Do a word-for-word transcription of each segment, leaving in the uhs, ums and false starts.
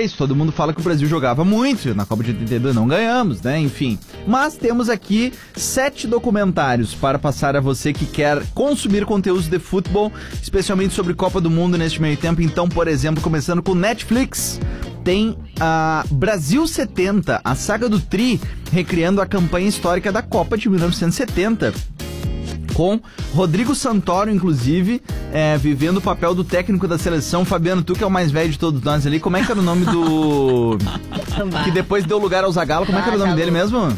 dois, todo mundo fala que o Brasil jogava muito, na Copa de oitenta e dois não ganhamos, né, enfim. Mas temos aqui sete documentários para passar a você que quer consumir conteúdos de futebol, especialmente sobre Copa do Mundo neste meio tempo. Então, por exemplo, começando com Netflix, tem a Brasil setenta, a saga do Tri, recriando a campanha histórica da Copa de mil novecentos e setenta. Com Rodrigo Santoro, inclusive, é, vivendo o papel do técnico da seleção. Fabiano, tu que é o mais velho de todos nós ali, como é que era o nome do... que depois deu lugar ao Zagallo, como é que era o nome dele mesmo?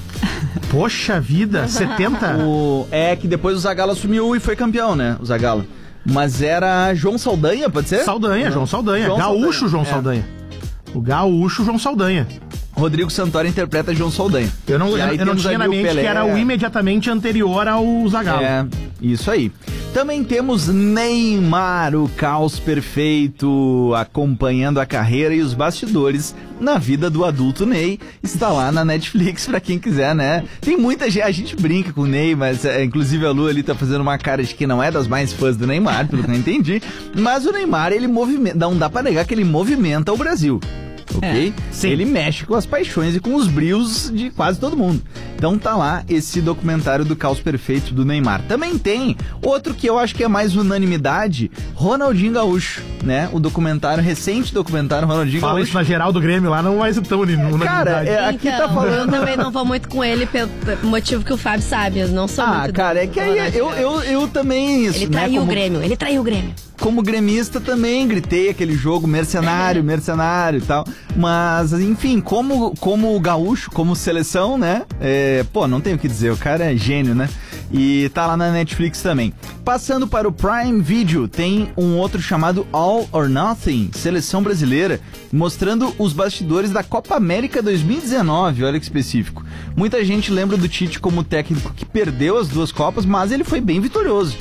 Poxa vida, setenta? O... É, que depois o Zagallo assumiu e foi campeão, né, o Zagallo. Mas era João Saldanha, pode ser? Saldanha, João Saldanha. João Gaúcho Saldanha. João É. Saldanha. O gaúcho João Saldanha. Rodrigo Santoro interpreta João Saldanha. Eu não, E aí eu não temos tinha ali na o mente Pelé. que era o imediatamente anterior ao Zagallo. É, isso aí. Também temos Neymar, o caos perfeito, acompanhando a carreira e os bastidores na vida do adulto Ney. Está lá na Netflix pra quem quiser, né? Tem muita gente, a gente brinca com o Ney, mas é, inclusive a Lu ali tá fazendo uma cara de que não é das mais fãs do Neymar, pelo que eu entendi. Mas o Neymar, ele movimenta, não dá pra negar que ele movimenta o Brasil. Ok? É, ele mexe com as paixões e com os brios de quase todo mundo. Então tá lá esse documentário do caos perfeito do Neymar. Também tem outro que eu acho que é mais unanimidade, Ronaldinho Gaúcho, né? O documentário, recente documentário Ronaldinho Fala Gaúcho. isso na geral do Grêmio lá, não vai ser tão unanimidade. Cara, é, aqui então, tá falando... eu também não vou muito com ele pelo motivo que o Fábio sabe, eu não sou Ah, muito cara, do, é que do aí Ronaldinho eu, eu, eu também... Isso, Ele né, traiu como... o Grêmio, ele traiu o Grêmio. Como gremista também gritei aquele jogo mercenário, mercenário e tal. Mas, enfim, como, como gaúcho, como seleção, né? É, pô, não tenho o que dizer, o cara é gênio, né? E tá lá na Netflix também. Passando para o Prime Video, tem um outro chamado All or Nothing, Seleção Brasileira, mostrando os bastidores da Copa América dois mil e dezenove, olha que específico. Muita gente lembra do Tite como técnico que perdeu as duas Copas, mas ele foi bem vitorioso.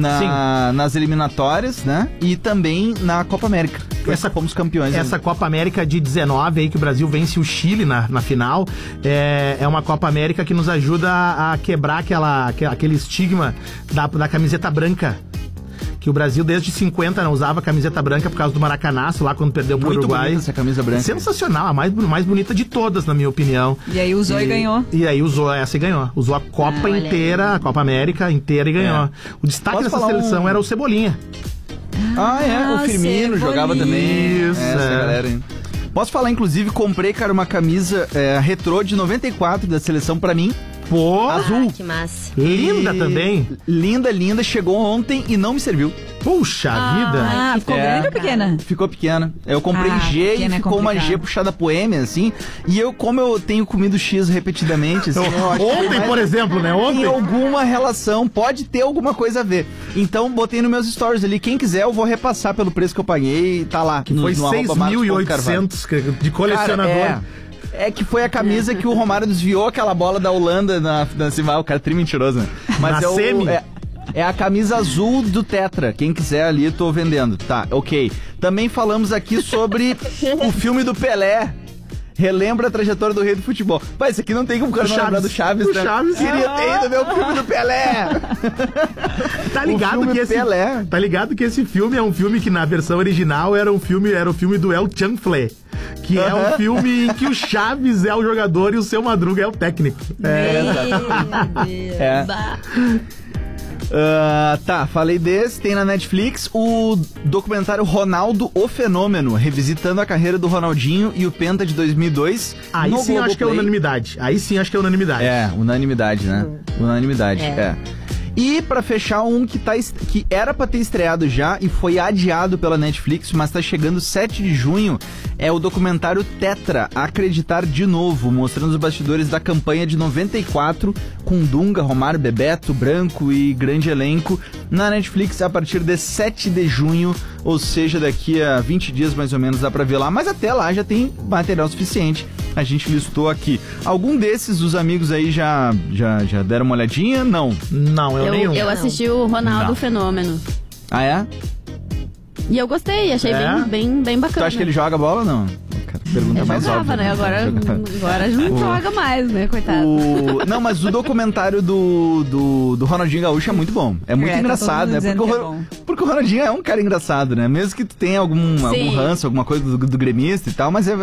Na, nas eliminatórias, né? E também na Copa América. Essa fomos campeões. Essa né? Copa América de dezenove aí, que o Brasil vence o Chile na, na final, é, é uma Copa América que nos ajuda a, a quebrar aquela, aquele estigma da, da camiseta branca. Que o Brasil desde cinquenta não usava camiseta branca por causa do Maracanaço, lá quando perdeu pro Muito Uruguai. bonita essa camisa branca. Sensacional, a mais, mais bonita de todas, na minha opinião. E aí usou e, e ganhou. E aí usou essa e ganhou. Usou a Copa ah, inteira, a Copa América inteira e ganhou. É. O destaque Posso dessa seleção um... era o Cebolinha. Ah, é, o Firmino Cebolinha. jogava também. Isso, essa é. galera aí. Posso falar, inclusive, comprei, cara, uma camisa é, retrô de noventa e quatro da seleção pra mim. Pô, azul. Ah, que massa. Linda E... também. Linda, linda. Chegou ontem e não me serviu. Puxa vida. Ah, ficou É. grande ou pequena? Ficou pequena. Eu comprei Ah, G pequena e é ficou uma complicado. G puxada pro M, assim. E eu, como eu tenho comido X repetidamente, assim, eu acho que Ontem, mais- por exemplo, né? tem Ontem. alguma relação, pode ter alguma coisa a ver. Então, botei nos meus stories ali. Quem quiser, eu vou repassar pelo preço que eu paguei. Tá lá. Que foi seis mil e oitocentos de colecionador. Cara, é. É que foi a camisa que o Romário desviou aquela bola da Holanda na, na cima. O cara é tri mentiroso, né? Mas Na é, o, semi? é, é a camisa azul do Tetra. Quem quiser ali, tô vendendo. Tá, ok. Também falamos aqui sobre o filme do Pelé. Relembra a trajetória do rei do futebol. Mas isso aqui não tem como o cara não lembrar do Chaves, O né? Chaves. Queria ter ido ver o filme do Pelé. Tá ligado O filme que esse Pelé. Tá ligado que esse filme é um filme que na versão original era um filme, era o filme do El Chanfle, que é um filme em que o Chaves é o jogador e o Seu Madruga é o técnico. É, Meu Deus. É. Bah. Uh, tá, falei desse, tem na Netflix o documentário Ronaldo, o Fenômeno, revisitando a carreira do Ronaldinho e o Penta de dois mil e dois. Aí no sim acho que é Globoplay. unanimidade. Aí sim acho que é unanimidade. É, unanimidade, né? Unanimidade, é. É. E pra fechar, um que, tá, est- que era pra ter estreado já e foi adiado pela Netflix, mas tá chegando sete de junho, é o documentário Tetra, Acreditar de Novo, mostrando os bastidores da campanha de noventa e quatro, com Dunga, Romário, Bebeto, Branco e grande elenco, na Netflix a partir de sete de junho, ou seja, daqui a vinte dias mais ou menos dá pra ver lá, mas até lá já tem material suficiente. A gente listou aqui. Algum desses os amigos aí já, já, já deram uma olhadinha? Não. Não, eu, Eu, nenhum. eu assisti o Ronaldo Não. Fenômeno. Ah, é? E eu gostei, achei É? bem, bem, bem bacana. Tu acha que ele joga bola ou não? Pergunta Eu mais jogava, óbvia, né? Agora, agora não O- joga mais, né? Coitado. O... Não, mas o documentário do, do, do Ronaldinho Gaúcho é muito bom. É muito É, tá engraçado, todo né? mundo Porque o, dizendo que é Ro- bom. porque o Ronaldinho é um cara engraçado, né? Mesmo que tu tenha algum, algum Sim. ranço, alguma coisa do, do gremista e tal, mas é,